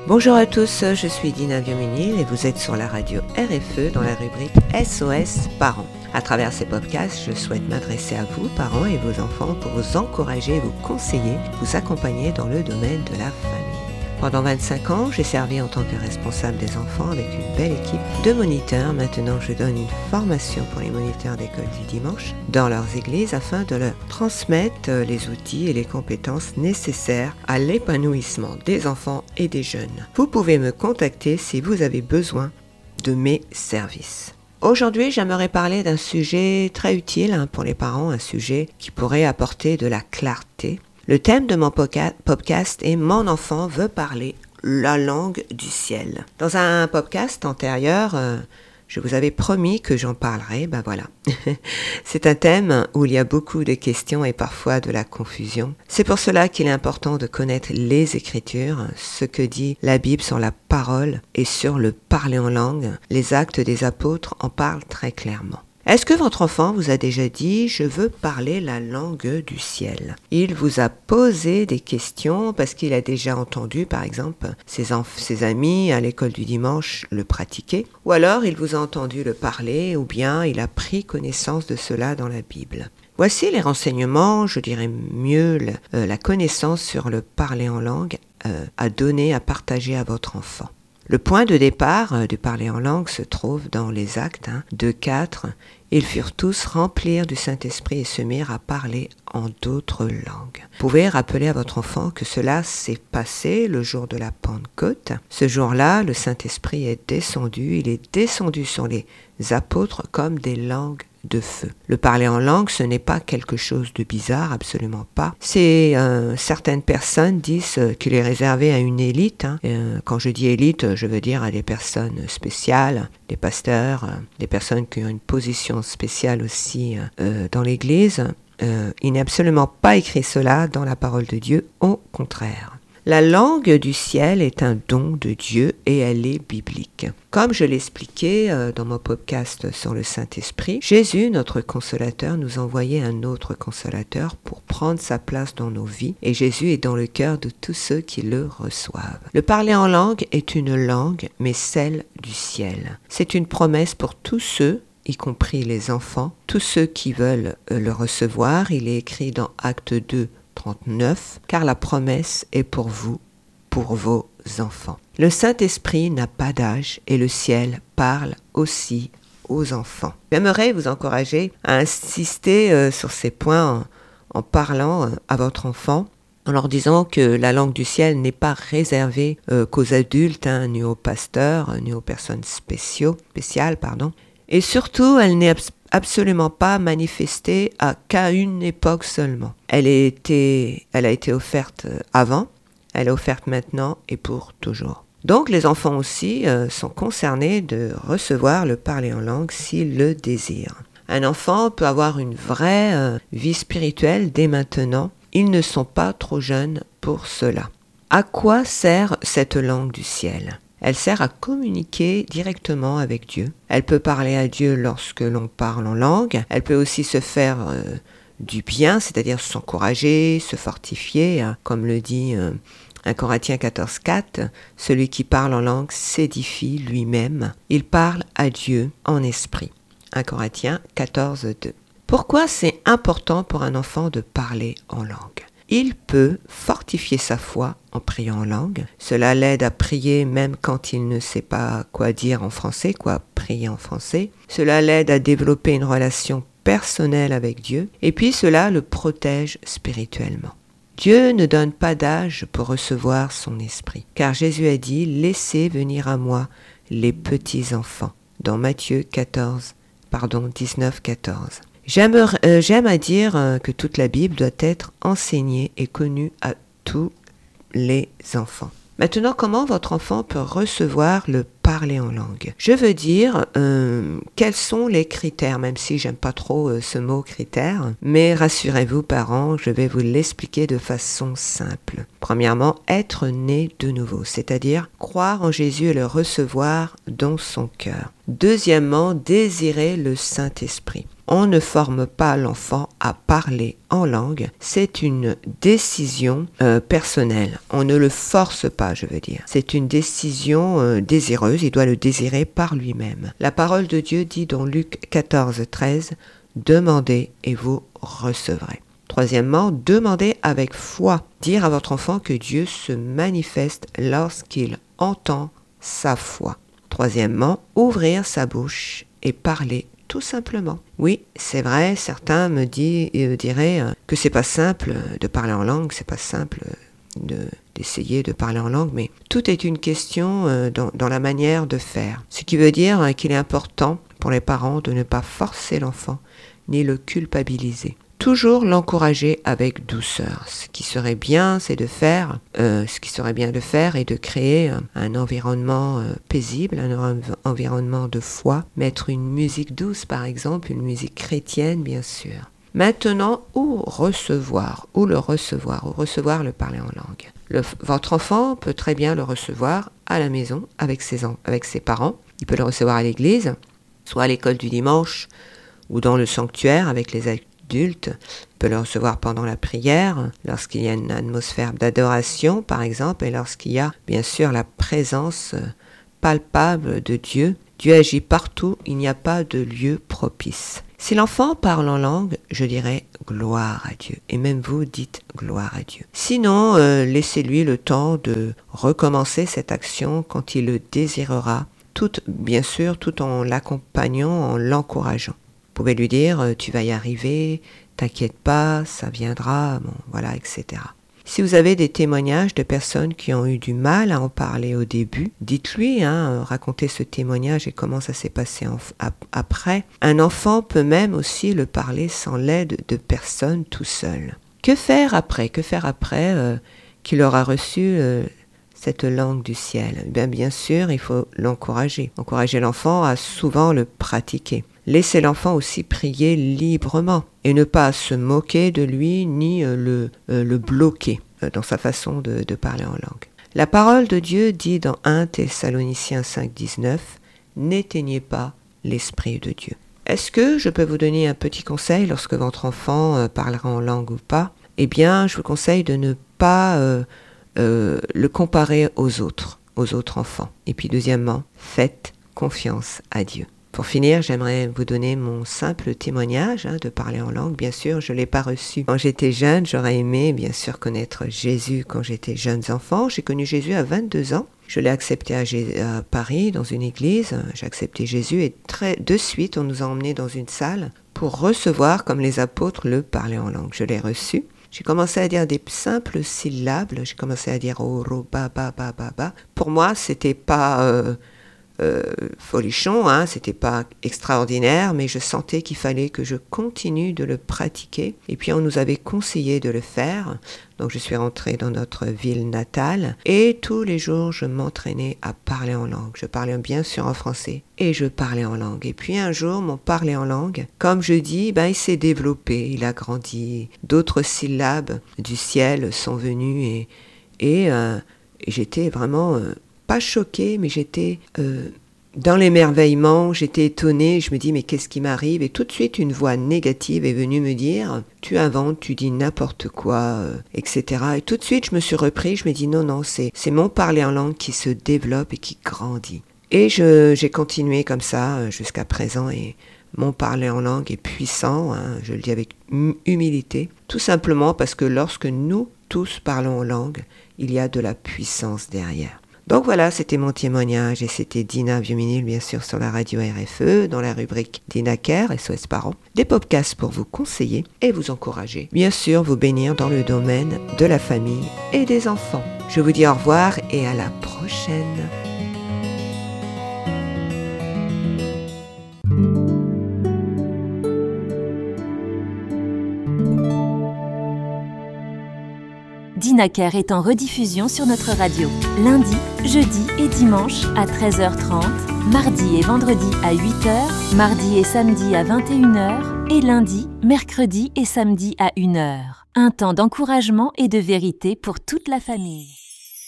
Bonjour à tous, je suis Dina Vioménil et vous êtes sur la radio RFE dans la rubrique SOS Parents. À travers ces podcasts, je souhaite m'adresser à vous, parents et vos enfants, pour vous encourager, vous conseiller, vous accompagner dans le domaine de la famille. Pendant 25 ans, j'ai servi en tant que responsable des enfants avec une belle équipe de moniteurs. Maintenant, je donne une formation pour les moniteurs d'école du dimanche dans leurs églises afin de leur transmettre les outils et les compétences nécessaires à l'épanouissement des enfants et des jeunes. Vous pouvez me contacter si vous avez besoin de mes services. Aujourd'hui, j'aimerais parler d'un sujet très utile pour les parents, un sujet qui pourrait apporter de la clarté. Le thème de mon podcast est « Mon enfant veut parler la langue du ciel ». Dans un podcast antérieur, je vous avais promis que j'en parlerai, voilà. C'est un thème où il y a beaucoup de questions et parfois de la confusion. C'est pour cela qu'il est important de connaître les Écritures, ce que dit la Bible sur la parole et sur le parler en langue. Les Actes des Apôtres en parlent très clairement. Est-ce que votre enfant vous a déjà dit « Je veux parler la langue du ciel ». Il vous a posé des questions parce qu'il a déjà entendu, par exemple, ses amis à l'école du dimanche le pratiquer, ou alors il vous a entendu le parler, ou bien il a pris connaissance de cela dans la Bible. Voici les renseignements, je dirais mieux la connaissance sur le parler en langue à donner, à partager à votre enfant. Le point de départ du parler en langue se trouve dans les Actes 2:4. Ils furent tous remplis du Saint-Esprit et se mirent à parler en d'autres langues. Vous pouvez rappeler à votre enfant que cela s'est passé le jour de la Pentecôte. Ce jour-là, le Saint-Esprit est descendu. Il est descendu sur les apôtres comme des langues de feu. Le parler en langue, ce n'est pas quelque chose de bizarre, absolument pas. Certaines personnes disent qu'il est réservé à une élite. Quand je dis élite, je veux dire à des personnes spéciales, des pasteurs, des personnes qui ont une position spéciale aussi dans l'Église. Il n'est absolument pas écrit cela dans la parole de Dieu, au contraire. La langue du ciel est un don de Dieu et elle est biblique. Comme je l'expliquais dans mon podcast sur le Saint-Esprit, Jésus, notre consolateur, nous envoyait un autre consolateur pour prendre sa place dans nos vies et Jésus est dans le cœur de tous ceux qui le reçoivent. Le parler en langue est une langue, mais celle du ciel. C'est une promesse pour tous ceux, y compris les enfants, tous ceux qui veulent le recevoir. Il est écrit dans Acte 2:39, car la promesse est pour vous, pour vos enfants. Le Saint-Esprit n'a pas d'âge et le ciel parle aussi aux enfants. J'aimerais vous encourager à insister sur ces points en parlant à votre enfant, en leur disant que la langue du ciel n'est pas réservée qu'aux adultes, ni aux pasteurs, ni aux personnes spéciales. Et surtout, elle n'est absolument pas manifestée qu'à une époque seulement. Elle a été offerte avant, elle est offerte maintenant et pour toujours. Donc les enfants aussi sont concernés de recevoir le parler en langue s'ils le désirent. Un enfant peut avoir une vraie vie spirituelle dès maintenant. Ils ne sont pas trop jeunes pour cela. À quoi sert cette langue du ciel ? Elle sert à communiquer directement avec Dieu. Elle peut parler à Dieu lorsque l'on parle en langue. Elle peut aussi se faire du bien, c'est-à-dire s'encourager, se fortifier, comme le dit 1 Corinthiens 14:4. Celui qui parle en langue s'édifie lui-même. Il parle à Dieu en esprit. 1 Corinthiens 14:2. Pourquoi c'est important pour un enfant de parler en langue ? Il peut fortifier sa foi en priant en langue. Cela l'aide à prier même quand il ne sait pas quoi dire en français, prier en français. Cela l'aide à développer une relation personnelle avec Dieu. Et puis cela le protège spirituellement. Dieu ne donne pas d'âge pour recevoir son esprit. Car Jésus a dit « Laissez venir à moi les petits enfants » dans Matthieu 19:14. J'aime à dire que toute la Bible doit être enseignée et connue à tous les enfants. Maintenant, comment votre enfant peut recevoir le parler en langue ? Je veux dire, quels sont les critères, même si j'aime pas trop ce mot critère, mais rassurez-vous parents, je vais vous l'expliquer de façon simple. Premièrement, être né de nouveau, c'est-à-dire croire en Jésus et le recevoir dans son cœur. Deuxièmement, désirer le Saint-Esprit. On ne forme pas l'enfant à parler en langue, c'est une décision personnelle. On ne le force pas, je veux dire. C'est une décision désireuse, il doit le désirer par lui-même. La parole de Dieu dit dans Luc 14, 13, « Demandez et vous recevrez ». Troisièmement, demandez avec foi. Dire à votre enfant que Dieu se manifeste lorsqu'il entend sa foi. Troisièmement, ouvrir sa bouche et parler tout simplement. Oui, c'est vrai, certains me diraient que c'est pas simple de parler en langue, c'est pas simple d'essayer de parler en langue, mais tout est une question dans la manière de faire. Ce qui veut dire qu'il est important pour les parents de ne pas forcer l'enfant, ni le culpabiliser. Toujours l'encourager avec douceur. Ce qui serait bien, c'est de faire, est de créer un environnement paisible, un environnement de foi, mettre une musique douce par exemple, une musique chrétienne bien sûr. Maintenant, où recevoir le parler en langue. Votre enfant peut très bien le recevoir à la maison avec ses parents. Il peut le recevoir à l'église, soit à l'école du dimanche ou dans le sanctuaire avec les adultes. Il peut le recevoir pendant la prière, lorsqu'il y a une atmosphère d'adoration par exemple, et lorsqu'il y a bien sûr la présence palpable de Dieu. Dieu agit partout, il n'y a pas de lieu propice. Si l'enfant parle en langue, je dirais gloire à Dieu. Et même vous dites gloire à Dieu. Sinon, laissez-lui le temps de recommencer cette action quand il le désirera, bien sûr, tout en l'accompagnant, en l'encourageant. Vous pouvez lui dire, tu vas y arriver, t'inquiète pas, ça viendra, etc. Si vous avez des témoignages de personnes qui ont eu du mal à en parler au début, dites-lui, racontez ce témoignage et comment ça s'est passé après. Un enfant peut même aussi le parler sans l'aide de personne tout seul. Que faire après qu'il aura reçu cette langue du ciel? Bien sûr, il faut l'encourager. Encourager l'enfant à souvent le pratiquer. Laissez l'enfant aussi prier librement et ne pas se moquer de lui ni le bloquer dans sa façon de parler en langue. La parole de Dieu dit dans 1 Thessaloniciens 5, 19 « N'éteignez pas l'Esprit de Dieu ». Est-ce que je peux vous donner un petit conseil lorsque votre enfant parlera en langue ou pas? Eh bien, je vous conseille de ne pas le comparer aux autres enfants. Et puis deuxièmement, faites confiance à Dieu. Pour finir, j'aimerais vous donner mon simple témoignage de parler en langue. Bien sûr, je ne l'ai pas reçu quand j'étais jeune. J'aurais aimé, bien sûr, connaître Jésus quand j'étais jeune enfant. J'ai connu Jésus à 22 ans. Je l'ai accepté à Paris, dans une église. J'ai accepté Jésus et de suite, on nous a emmenés dans une salle pour recevoir, comme les apôtres, le parler en langue. Je l'ai reçu. J'ai commencé à dire des simples syllabes. J'ai commencé à dire « oro, ba, ba, ba, ba, ba ». Pour moi, c'était pas folichon, c'était pas extraordinaire, mais je sentais qu'il fallait que je continue de le pratiquer. Et puis on nous avait conseillé de le faire, donc je suis rentrée dans notre ville natale et tous les jours je m'entraînais à parler en langue. Je parlais bien sûr en français et je parlais en langue. Et puis un jour mon parler en langue, comme je dis, il s'est développé, il a grandi. D'autres syllabes du ciel sont venues et j'étais vraiment pas choquée, mais j'étais dans l'émerveillement, j'étais étonnée, je me dis mais qu'est-ce qui m'arrive? Et tout de suite une voix négative est venue me dire tu inventes, tu dis n'importe quoi, etc. Et tout de suite je me suis repris, je me dis non, c'est mon parler en langue qui se développe et qui grandit. Et j'ai continué comme ça jusqu'à présent et mon parler en langue est puissant, je le dis avec humilité, tout simplement parce que lorsque nous tous parlons en langue, il y a de la puissance derrière. Donc voilà, c'était mon témoignage et c'était Dina Vieux-Ménil, bien sûr, sur la radio RFE, dans la rubrique Dina Care, SOS Parents. Des podcasts pour vous conseiller et vous encourager. Bien sûr, vous bénir dans le domaine de la famille et des enfants. Je vous dis au revoir et à la prochaine. Dina Care est en rediffusion sur notre radio. Lundi, jeudi et dimanche à 13h30, mardi et vendredi à 8h, mardi et samedi à 21h et lundi, mercredi et samedi à 1h. Un temps d'encouragement et de vérité pour toute la famille.